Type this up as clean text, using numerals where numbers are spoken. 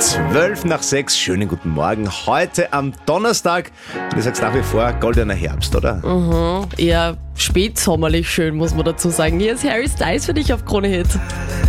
12:06, schönen guten Morgen. Heute am Donnerstag, du sagst nach wie vor goldener Herbst, oder? Eher spätsommerlich schön, muss man dazu sagen. Hier ist Harry Styles für dich auf Krone Hit.